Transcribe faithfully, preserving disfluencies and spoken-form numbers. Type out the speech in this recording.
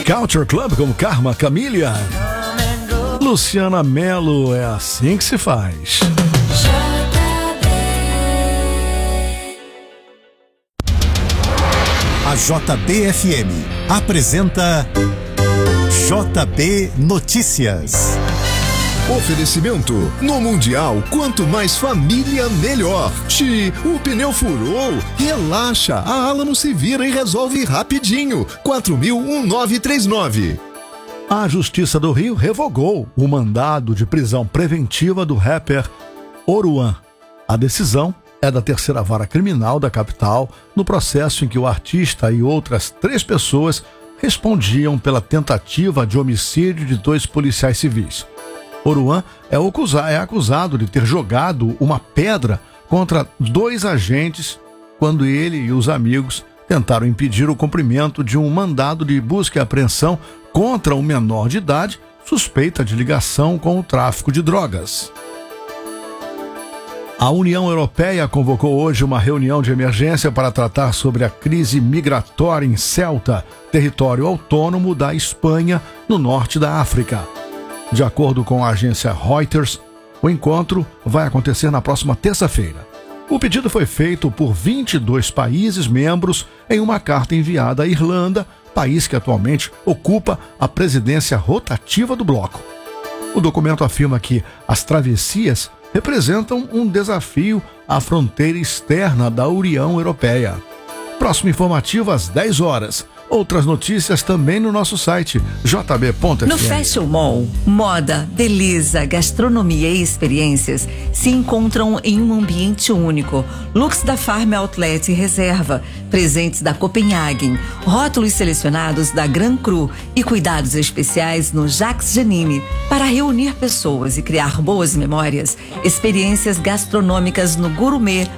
Culture Club com Karma Chameleon. Luciana Mello, é assim que se faz. A J B F M apresenta J B Notícias. Oferecimento: no Mundial, quanto mais família, melhor. Ti, o pneu furou? Relaxa, a Alamo se vira e resolve rapidinho. quatro mil nove três nove. A Justiça do Rio revogou o mandado de prisão preventiva do rapper Oruan. A decisão é da terceira vara criminal da capital, no processo em que o artista e outras três pessoas respondiam pela tentativa de homicídio de dois policiais civis. Oruan é, é acusado de ter jogado uma pedra contra dois agentes quando ele e os amigos tentaram impedir o cumprimento de um mandado de busca e apreensão contra um menor de idade suspeita de ligação com o tráfico de drogas. A União Europeia convocou hoje uma reunião de emergência para tratar sobre a crise migratória em Ceuta, território autônomo da Espanha, no norte da África. De acordo com a agência Reuters, o encontro vai acontecer na próxima terça-feira. O pedido foi feito por vinte e dois países membros em uma carta enviada à Irlanda, país que atualmente ocupa a presidência rotativa do bloco. O documento afirma que as travessias representam um desafio à fronteira externa da União Europeia. Próximo informativo às dez horas. Outras notícias também no nosso site j b ponto f m. No Fashion Mall, moda, beleza, gastronomia e experiências se encontram em um ambiente único. Looks da Farm Outlet e Reserva, presentes da Copenhagen, rótulos selecionados da Gran Cru e cuidados especiais no Jacques Janine para reunir pessoas e criar boas memórias. Experiências gastronômicas no Gourmet